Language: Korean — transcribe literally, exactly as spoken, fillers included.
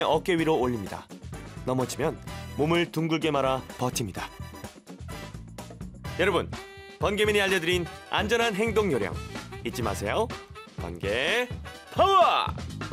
어깨 위로 올립니다. 넘어지면 몸을 둥글게 말아 버팁니다. 여러분, 번개맨이 알려드린 안전한 행동 요령 잊지 마세요. 번개 파워!